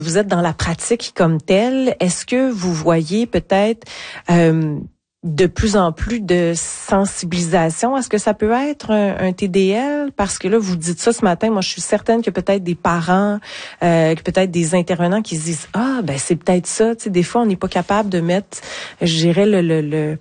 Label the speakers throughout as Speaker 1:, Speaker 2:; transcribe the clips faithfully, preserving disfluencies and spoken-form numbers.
Speaker 1: Vous êtes dans la pratique comme telle. Est-ce que vous voyez peut-être euh, de plus en plus de sensibilisation? Est-ce que ça peut être un, un T D L? Parce que là, vous dites ça ce matin. Moi, je suis certaine que peut-être des parents, euh, que peut-être des intervenants qui se disent « Ah, ben c'est peut-être ça. » Tu sais, des fois, on n'est pas capable de mettre, je dirais, le... le, le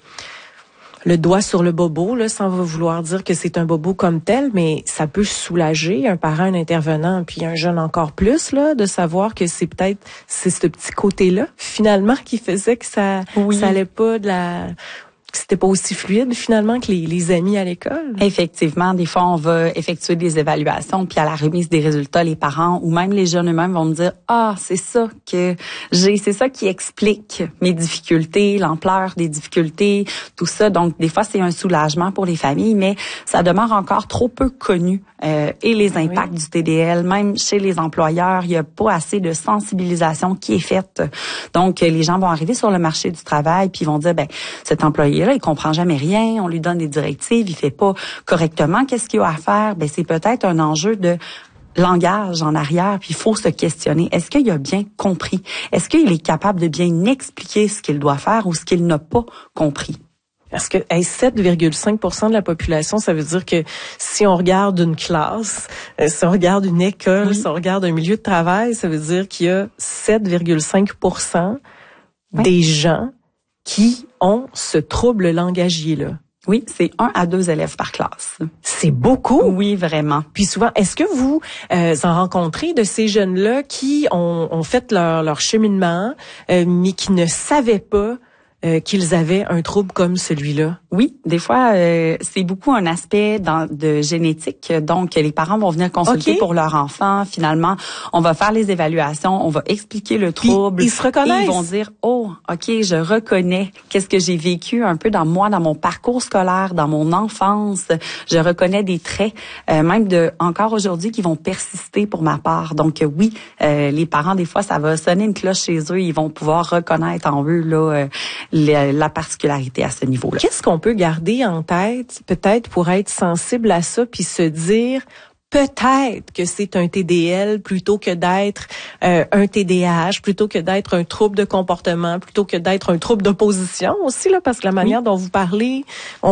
Speaker 1: le doigt sur le bobo, là, sans vouloir dire que c'est un bobo comme tel, mais ça peut soulager un parent, un intervenant, puis un jeune encore plus, là, de savoir que c'est peut-être, c'est ce petit côté-là, finalement, qui faisait que ça,
Speaker 2: oui.
Speaker 1: ça allait pas de la, que c'était pas aussi fluide, finalement, que les, les amis à l'école.
Speaker 2: Effectivement, des fois, on va effectuer des évaluations, puis à la remise des résultats, les parents ou même les jeunes eux-mêmes vont me dire « Ah, c'est ça que j'ai, c'est ça qui explique mes difficultés, l'ampleur des difficultés, tout ça. » Donc, des fois, c'est un soulagement pour les familles, mais ça demeure encore trop peu connu. Euh, et les impacts oui. du T D L, même chez les employeurs, il n'y a pas assez de sensibilisation qui est faite. Donc, les gens vont arriver sur le marché du travail, puis ils vont dire « Ben, cet employé là, il comprend jamais rien, on lui donne des directives, il fait pas correctement, qu'est-ce qu'il a à faire? » Ben c'est peut-être un enjeu de langage en arrière, puis il faut se questionner. Est-ce qu'il a bien compris? Est-ce qu'il est capable de bien expliquer ce qu'il doit faire ou ce qu'il n'a pas compris?
Speaker 1: Parce que hey, sept virgule cinq pour cent de la population, ça veut dire que si on regarde une classe, si on regarde une école, oui. si on regarde un milieu de travail, ça veut dire qu'il y a sept virgule cinq pour cent oui. des gens qui ont ce trouble langagier-là.
Speaker 2: Oui, c'est un à deux élèves par classe.
Speaker 1: C'est beaucoup.
Speaker 2: Oui, vraiment.
Speaker 1: Puis souvent, est-ce que vous euh, en rencontrez de ces jeunes-là qui ont, ont fait leur, leur cheminement, euh, mais qui ne savaient pas Euh, qu'ils avaient un trouble comme celui-là?
Speaker 2: Oui, des fois, euh, c'est beaucoup un aspect dans, de génétique. Donc, les parents vont venir consulter okay. pour leur enfant. Finalement, on va faire les évaluations, on va expliquer le trouble.
Speaker 1: Puis, ils se reconnaissent.
Speaker 2: Et ils vont dire, oh, OK, je reconnais qu'est-ce que j'ai vécu un peu dans moi, dans mon parcours scolaire, dans mon enfance. Je reconnais des traits, euh, même de encore aujourd'hui, qui vont persister pour ma part. Donc, euh, oui, euh, les parents, des fois, ça va sonner une cloche chez eux. Ils vont pouvoir reconnaître en eux, là, euh, La, la particularité à ce niveau-là.
Speaker 1: Qu'est-ce qu'on peut garder en tête, peut-être, pour être sensible à ça, puis se dire peut-être que c'est un T D L plutôt que d'être euh, un T D A H, plutôt que d'être un trouble de comportement, plutôt que d'être un trouble d'opposition aussi, là, parce que la manière oui. dont vous parlez,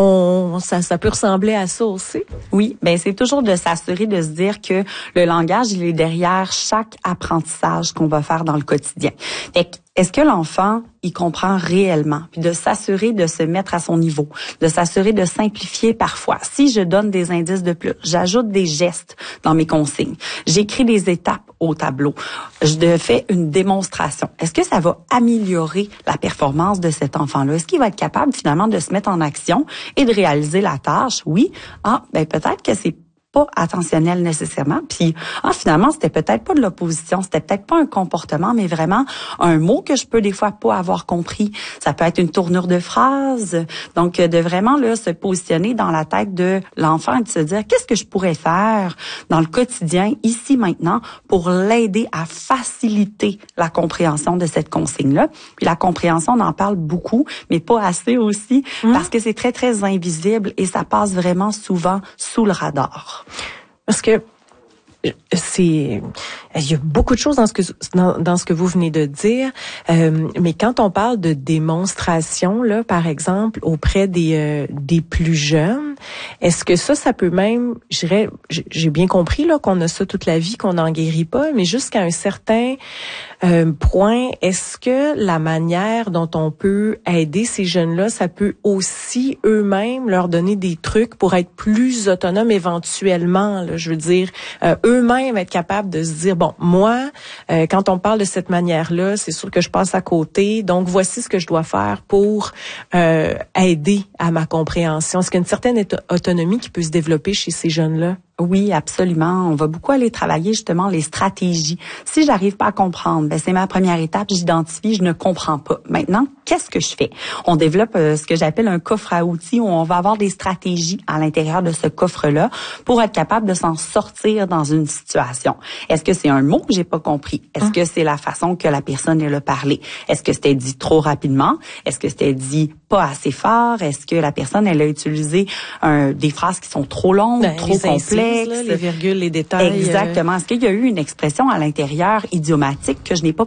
Speaker 1: on, ça, ça peut ressembler à ça aussi.
Speaker 2: Oui, ben c'est toujours de s'assurer de se dire que le langage, il est derrière chaque apprentissage qu'on va faire dans le quotidien. Fait que, est-ce que l'enfant, il comprend réellement? Puis de s'assurer de se mettre à son niveau, de s'assurer de simplifier parfois. Si je donne des indices de plus, j'ajoute des gestes dans mes consignes, j'écris des étapes au tableau, je fais une démonstration. Est-ce que ça va améliorer la performance de cet enfant-là? Est-ce qu'il va être capable finalement de se mettre en action et de réaliser la tâche? Oui. Ah, ben peut-être que c'est pas attentionnel nécessairement. Puis ah, finalement, c'était peut-être pas de l'opposition, c'était peut-être pas un comportement, mais vraiment un mot que je peux des fois pas avoir compris. Ça peut être une tournure de phrase. Donc, de vraiment là se positionner dans la tête de l'enfant et de se dire qu'est-ce que je pourrais faire dans le quotidien, ici, maintenant, pour l'aider à faciliter la compréhension de cette consigne-là. Puis la compréhension, on en parle beaucoup, mais pas assez aussi, mmh. parce que c'est très, très invisible et ça passe vraiment souvent sous le radar.
Speaker 1: Parce que c'est, il y a beaucoup de choses dans ce que dans, dans ce que vous venez de dire, euh, mais quand on parle de démonstration là, par exemple, auprès des euh, des plus jeunes, est-ce que ça, ça peut même, je dirais, j'ai bien compris là qu'on a ça toute la vie, qu'on n'en guérit pas, mais jusqu'à un certain euh, point, est-ce que la manière dont on peut aider ces jeunes-là, ça peut aussi eux-mêmes leur donner des trucs pour être plus autonomes éventuellement, là, je veux dire, euh, eux-mêmes être capables de se dire, bon, moi, euh, quand on parle de cette manière-là, c'est sûr que je passe à côté, donc voici ce que je dois faire pour euh, aider à ma compréhension. Est-ce qu'il y a une certaine autonomie qui peut se développer chez ces jeunes-là?
Speaker 2: Oui, absolument. On va beaucoup aller travailler justement les stratégies. Si j'arrive pas à comprendre, ben c'est ma première étape, j'identifie, je ne comprends pas. Maintenant, qu'est-ce que je fais? On développe euh, ce que j'appelle un coffre à outils où on va avoir des stratégies à l'intérieur de ce coffre-là pour être capable de s'en sortir dans une situation. Est-ce que c'est un mot que j'ai pas compris? Est-ce hum. que c'est la façon que la personne elle a parlé? Est-ce que c'était dit trop rapidement? Est-ce que c'était dit pas assez fort? Est-ce que la personne elle a utilisé un, des phrases qui sont trop longues, ben, trop complexes? texte.
Speaker 1: Là, les virgules, les détails.
Speaker 2: Exactement. Est-ce qu'il y a eu une expression à l'intérieur idiomatique que je n'ai pas